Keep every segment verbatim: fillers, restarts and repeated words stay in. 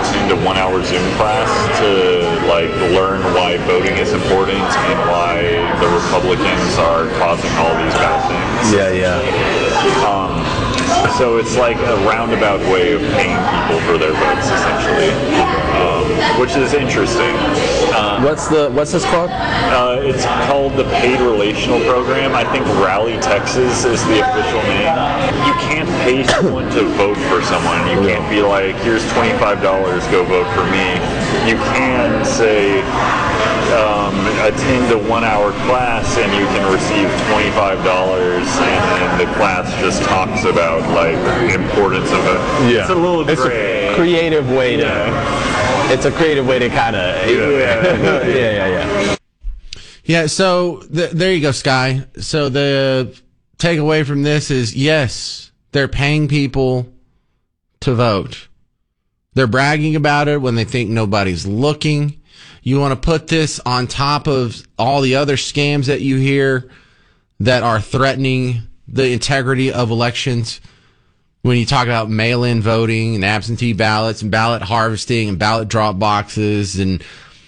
attend a one-hour Zoom class to like learn why voting is important and why the Republicans are causing all these bad things. Yeah, yeah. Um, so it's like a roundabout way of paying people for their votes, essentially, um, which is interesting. Uh, what's the what's this called? Uh, it's called the Paid Relational Program. I think Rally Texas is the official name. You can't pay someone to vote for someone. You can't be like, here's twenty-five dollars, go vote for me. You can say, um, attend a one-hour class and you can receive twenty-five dollars, and then the class just talks about like the importance of it. Yeah. It's a little It's gray. a creative way to. Yeah. It's a creative way to kind of. Yeah. yeah, yeah, yeah. Yeah. So the, there you go, Sky. So the takeaway from this is yes, they're paying people to vote. They're bragging about it when they think nobody's looking. You want to put this on top of all the other scams that you hear that are threatening the integrity of elections. When you talk about mail-in voting and absentee ballots and ballot harvesting and ballot drop boxes, and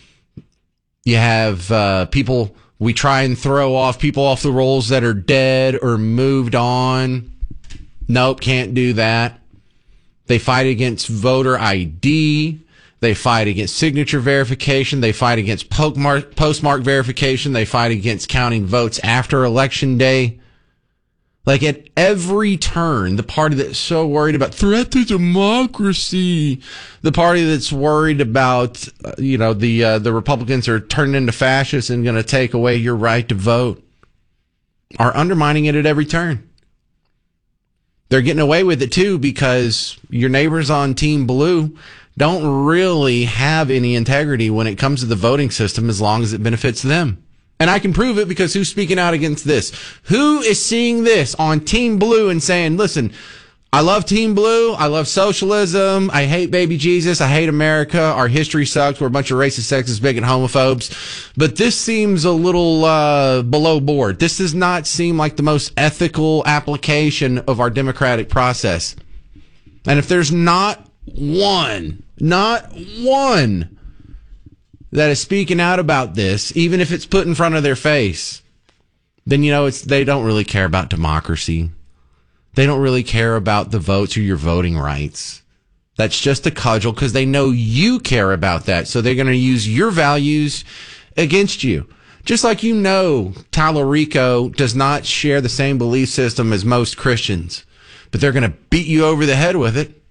you have uh, people, we try and throw off people off the rolls that are dead or moved on. Nope, can't do that. They fight against voter I D. They fight against signature verification. They fight against postmark verification. They fight against counting votes after Election Day. Like at every turn, the party that's so worried about threat to democracy, the party that's worried about, uh, you know, the uh, the Republicans are turning into fascists and going to take away your right to vote, are undermining it at every turn. They're getting away with it too because your neighbors on Team Blue don't really have any integrity when it comes to the voting system as long as it benefits them. And I can prove it because who's speaking out against this? Who is seeing this on Team Blue and saying, listen, I love Team Blue. I love socialism. I hate baby Jesus. I hate America. Our history sucks. We're a bunch of racist, sexist, bigot homophobes. But this seems a little uh, below board. This does not seem like the most ethical application of our democratic process. And if there's not one, not one that is speaking out about this, even if it's put in front of their face, then, you know, it's they don't really care about democracy. They don't really care about the votes or your voting rights. That's just a cudgel because they know you care about that. So they're going to use your values against you. Just like you know Tallarico does not share the same belief system as most Christians, but they're going to beat you over the head with it.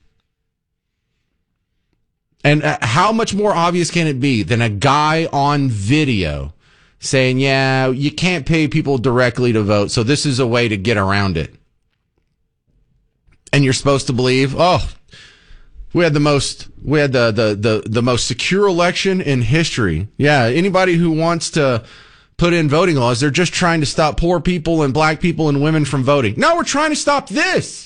And uh, how much more obvious can it be than a guy on video saying, yeah, you can't pay people directly to vote, so this is a way to get around it. And you're supposed to believe, oh, we had the most we had the, the, the, the most secure election in history. Yeah, anybody who wants to put in voting laws, they're just trying to stop poor people and black people and women from voting. No, we're trying to stop this.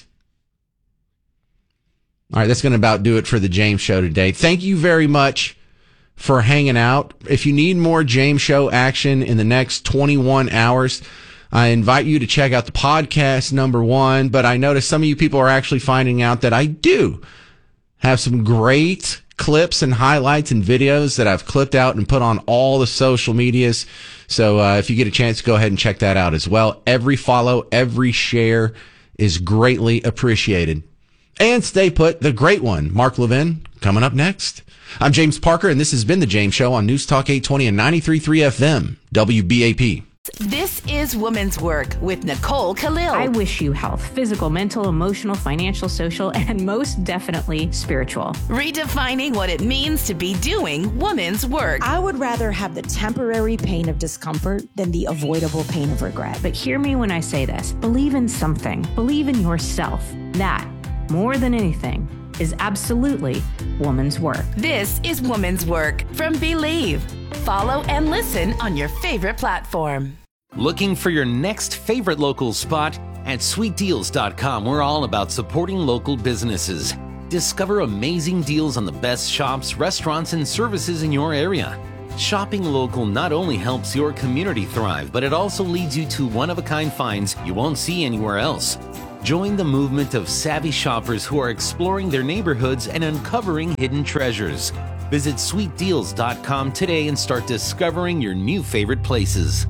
All right, that's going to about do it for the James Show today. Thank you very much for hanging out. If you need more James Show action in the next twenty-one hours, I invite you to check out the podcast, number one. But I notice some of you people are actually finding out that I do have some great clips and highlights and videos that I've clipped out and put on all the social medias. So uh, if you get a chance, go ahead and check that out as well. Every follow, every share is greatly appreciated. And stay put, the great one, Mark Levin, coming up next. I'm James Parker, and this has been The James Show on News Talk eight twenty and ninety-three point three F M, W B A P. This is Women's Work with Nicole Khalil. I wish you health, physical, mental, emotional, financial, social, and most definitely spiritual. Redefining what it means to be doing women's work. I would rather have the temporary pain of discomfort than the avoidable pain of regret. But hear me when I say this. Believe in something. Believe in yourself. That, more than anything, is absolutely woman's work. This is Woman's Work from Believe. Follow and listen on your favorite platform. Looking for your next favorite local spot? At sweet deals dot com, we're all about supporting local businesses. Discover amazing deals on the best shops, restaurants, and services in your area. Shopping local not only helps your community thrive, but it also leads you to one-of-a-kind finds you won't see anywhere else. Join the movement of savvy shoppers who are exploring their neighborhoods and uncovering hidden treasures. Visit sweet deals dot com today and start discovering your new favorite places.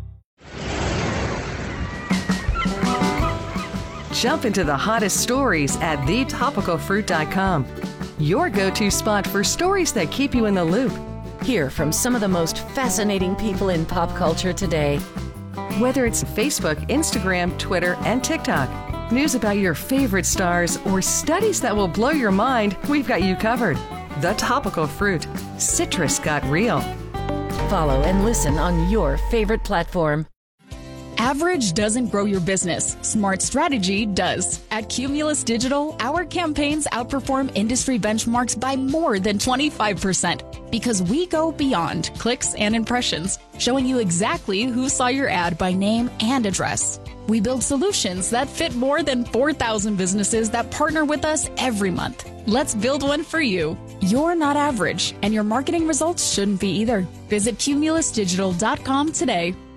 Jump into the hottest stories at the topical fruit dot com. Your go-to spot for stories that keep you in the loop. Hear from some of the most fascinating people in pop culture today. Whether it's Facebook, Instagram, Twitter, and TikTok, news about your favorite stars, or studies that will blow your mind, we've got you covered. The Topical Fruit. Citrus got real. Follow and listen on your favorite platform. Average doesn't grow your business. Smart strategy does. At Cumulus Digital, our campaigns outperform industry benchmarks by more than twenty-five percent because we go beyond clicks and impressions, showing you exactly who saw your ad by name and address. We build solutions that fit more than four thousand businesses that partner with us every month. Let's build one for you. You're not average, and your marketing results shouldn't be either. Visit cumulus digital dot com today.